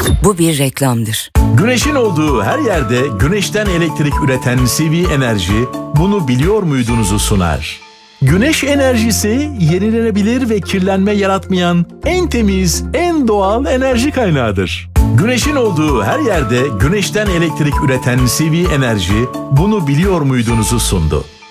Bu bir reklamdır. Güneşin olduğu her yerde güneşten elektrik üreten CV Enerji bunu biliyor muydunuzu sunar. Güneş enerjisi yenilenebilir ve kirlenme yaratmayan en temiz, en doğal enerji kaynağıdır. Güneşin olduğu her yerde güneşten elektrik üreten CV Enerji bunu biliyor muydunuzu sundu.